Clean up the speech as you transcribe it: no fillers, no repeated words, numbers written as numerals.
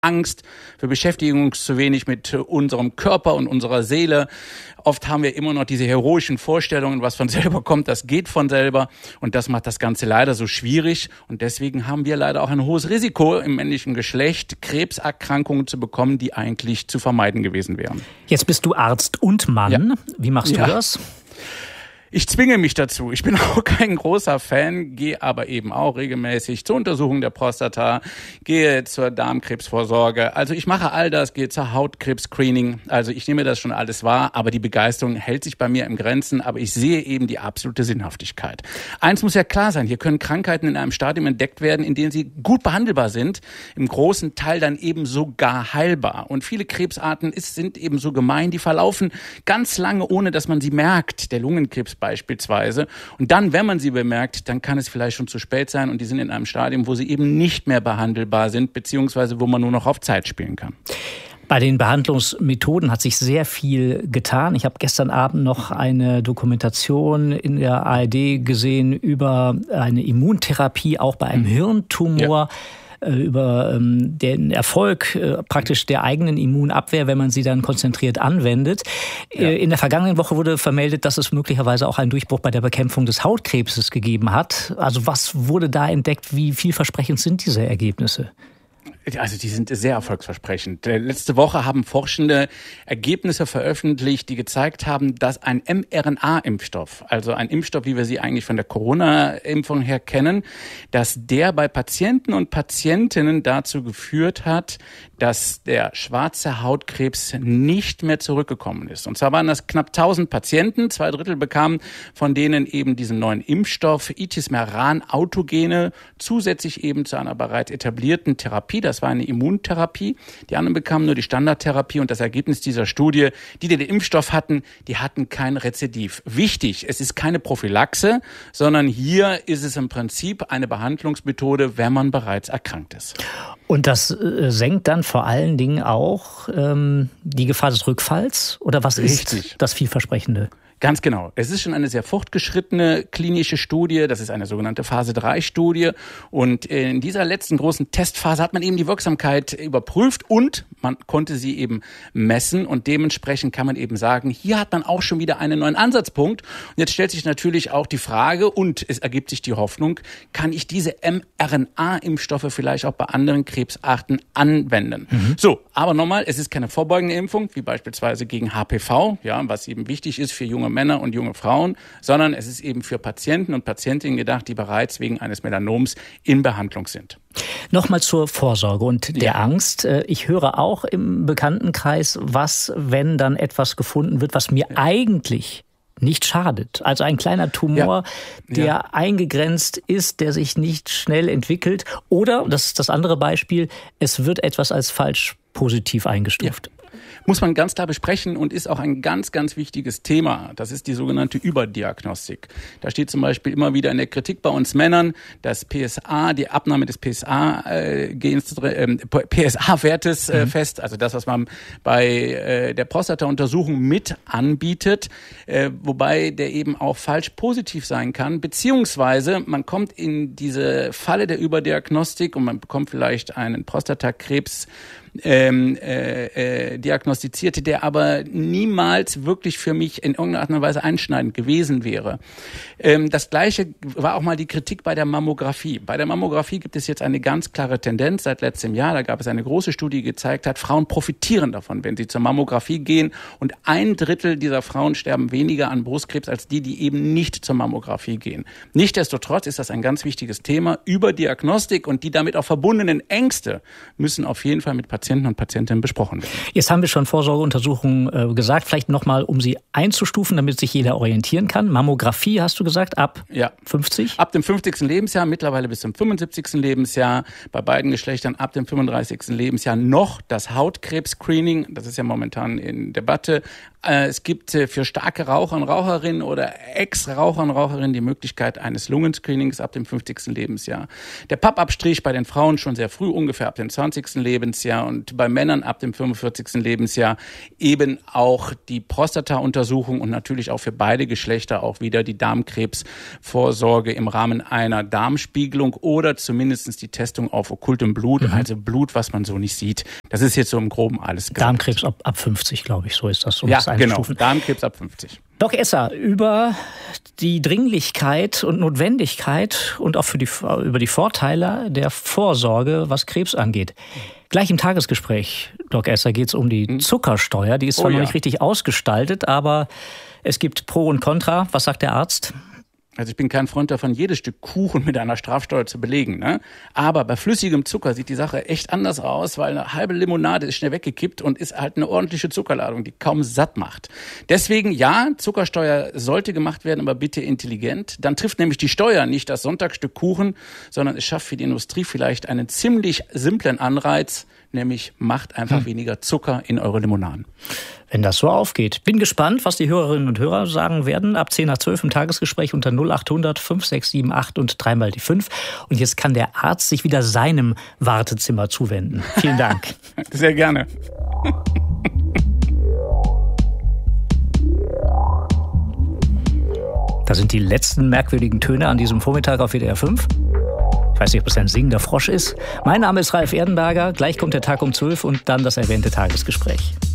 Angst, wir beschäftigen uns zu wenig mit unserem Körper und unserer Seele. Oft haben wir immer noch diese heroischen Vorstellungen, was von selber kommt, das geht von selber. Und das macht das Ganze leider so schwierig. Und deswegen haben wir leider auch ein hohes Risiko im männlichen Geschlecht, Krebserkrankungen zu bekommen, die eigentlich zu vermeiden gewesen wären. Jetzt bist du Arzt und Mann. Ja. Wie machst du das? Ich zwinge mich dazu. Ich bin auch kein großer Fan, gehe aber eben auch regelmäßig zur Untersuchung der Prostata, gehe zur Darmkrebsvorsorge. Also ich mache all das, gehe zur Hautkrebs-Screening. Also ich nehme das schon alles wahr, aber die Begeisterung hält sich bei mir im Grenzen. Aber ich sehe eben die absolute Sinnhaftigkeit. Eins muss ja klar sein, hier können Krankheiten in einem Stadium entdeckt werden, in dem sie gut behandelbar sind, im großen Teil dann eben sogar heilbar. Und viele Krebsarten sind eben so gemein, die verlaufen ganz lange, ohne dass man sie merkt. Der Lungenkrebs beispielsweise. Und dann, wenn man sie bemerkt, dann kann es vielleicht schon zu spät sein und die sind in einem Stadium, wo sie eben nicht mehr behandelbar sind, beziehungsweise wo man nur noch auf Zeit spielen kann. Bei den Behandlungsmethoden hat sich sehr viel getan. Ich habe gestern Abend noch eine Dokumentation in der ARD gesehen über eine Immuntherapie, auch bei einem Hirntumor. Ja. Über den Erfolg praktisch der eigenen Immunabwehr, wenn man sie dann konzentriert anwendet. Ja. In der vergangenen Woche wurde vermeldet, dass es möglicherweise auch einen Durchbruch bei der Bekämpfung des Hautkrebses gegeben hat. Also was wurde da entdeckt? Wie vielversprechend sind diese Ergebnisse? Also die sind sehr erfolgsversprechend. Letzte Woche haben Forschende Ergebnisse veröffentlicht, die gezeigt haben, dass ein mRNA-Impfstoff, also ein Impfstoff, wie wir sie eigentlich von der Corona-Impfung her kennen, dass der bei Patienten und Patientinnen dazu geführt hat, dass der schwarze Hautkrebs nicht mehr zurückgekommen ist. Und zwar waren das knapp 1000 Patienten, 2/3 bekamen von denen eben diesen neuen Impfstoff Itismeran-Autogene, zusätzlich eben zu einer bereits etablierten Therapie. Das war eine Immuntherapie. Die anderen bekamen nur die Standardtherapie. Und das Ergebnis dieser Studie, die den Impfstoff hatten, die hatten kein Rezidiv. Wichtig, es ist keine Prophylaxe, sondern hier ist es im Prinzip eine Behandlungsmethode, wenn man bereits erkrankt ist. Und das senkt dann vor allen Dingen auch die Gefahr des Rückfalls? Oder was ist das Vielversprechende? Ganz genau. Es ist schon eine sehr fortgeschrittene klinische Studie. Das ist eine sogenannte Phase-3-Studie. Und in dieser letzten großen Testphase hat man eben die Wirksamkeit überprüft und man konnte sie eben messen. Und dementsprechend kann man eben sagen, hier hat man auch schon wieder einen neuen Ansatzpunkt. Und jetzt stellt sich natürlich auch die Frage und es ergibt sich die Hoffnung, kann ich diese mRNA-Impfstoffe vielleicht auch bei anderen Krebsarten anwenden? So, aber nochmal, es ist keine vorbeugende Impfung, wie beispielsweise gegen HPV, ja, was eben wichtig ist für junge Männer und junge Frauen, sondern es ist eben für Patienten und Patientinnen gedacht, die bereits wegen eines Melanoms in Behandlung sind. Nochmal zur Vorsorge und der Angst. Ich höre auch im Bekanntenkreis, was, wenn dann etwas gefunden wird, was mir eigentlich nicht schadet. Also ein kleiner Tumor, der eingegrenzt ist, der sich nicht schnell entwickelt. Oder, das ist das andere Beispiel, es wird etwas als falsch positiv eingestuft. Ja. Muss man ganz klar besprechen und ist auch ein ganz, ganz wichtiges Thema. Das ist die sogenannte Überdiagnostik. Da steht zum Beispiel immer wieder in der Kritik bei uns Männern, dass PSA, die Abnahme des PSA-Wertes fest, also das, was man bei der Prostata-Untersuchung mit anbietet, wobei der eben auch falsch positiv sein kann, beziehungsweise man kommt in diese Falle der Überdiagnostik und man bekommt vielleicht einen Prostatakrebs diagnostizierte, der aber niemals wirklich für mich in irgendeiner Art und Weise einschneidend gewesen wäre. Das Gleiche war auch mal die Kritik bei der Mammographie. Bei der Mammographie gibt es jetzt eine ganz klare Tendenz seit letztem Jahr. Da gab es eine große Studie, die gezeigt hat, Frauen profitieren davon, wenn sie zur Mammographie gehen. Und 1/3 dieser Frauen sterben weniger an Brustkrebs als die eben nicht zur Mammographie gehen. Nichtsdestotrotz ist das ein ganz wichtiges Thema. Überdiagnostik und die damit auch verbundenen Ängste müssen auf jeden Fall mit Patienten und Patientinnen besprochen werden. Jetzt haben wir schon Vorsorgeuntersuchungen gesagt. Vielleicht nochmal, um sie einzustufen, damit sich jeder orientieren kann. Mammographie, hast du gesagt, ab 50? Ab dem 50. Lebensjahr, mittlerweile bis zum 75. Lebensjahr. Bei beiden Geschlechtern ab dem 35. Lebensjahr noch das Hautkrebs-Screening. Das ist ja momentan in Debatte. Es gibt für starke Raucher und Raucherinnen oder Ex-Raucher und Raucherinnen die Möglichkeit eines Lungenscreenings ab dem 50. Lebensjahr. Der Pappabstrich bei den Frauen schon sehr früh, ungefähr ab dem 20. Lebensjahr und bei Männern ab dem 45. Lebensjahr eben auch die Prostata-Untersuchung und natürlich auch für beide Geschlechter auch wieder die Darmkrebsvorsorge im Rahmen einer Darmspiegelung oder zumindest die Testung auf okkultem Blut, also Blut, was man so nicht sieht. Das ist jetzt so im Groben alles gesagt. Darmkrebs ab 50, glaube ich, so ist das. Ja, genau, Darmkrebs ab 50. Doc Esser, über die Dringlichkeit und Notwendigkeit und auch über die Vorteile der Vorsorge, was Krebs angeht. Gleich im Tagesgespräch, Doc Esser, geht es um die Zuckersteuer. Die ist zwar noch nicht richtig ausgestaltet, aber es gibt Pro und Contra. Was sagt der Arzt? Also ich bin kein Freund davon, jedes Stück Kuchen mit einer Strafsteuer zu belegen, ne? Aber bei flüssigem Zucker sieht die Sache echt anders aus, weil eine halbe Limonade ist schnell weggekippt und ist halt eine ordentliche Zuckerladung, die kaum satt macht. Deswegen ja, Zuckersteuer sollte gemacht werden, aber bitte intelligent. Dann trifft nämlich die Steuer nicht das Sonntagsstück Kuchen, sondern es schafft für die Industrie vielleicht einen ziemlich simplen Anreiz, nämlich macht einfach weniger Zucker in eure Limonaden. Wenn das so aufgeht. Bin gespannt, was die Hörerinnen und Hörer sagen werden. Ab 10 nach 12 im Tagesgespräch unter 0800 5678 und 3 mal die 5. Und jetzt kann der Arzt sich wieder seinem Wartezimmer zuwenden. Vielen Dank. Sehr gerne. Das sind die letzten merkwürdigen Töne an diesem Vormittag auf WDR 5. Ich weiß nicht, ob es ein singender Frosch ist. Mein Name ist Ralf Erdenberger. Gleich kommt der Tag um 12 und dann das erwähnte Tagesgespräch.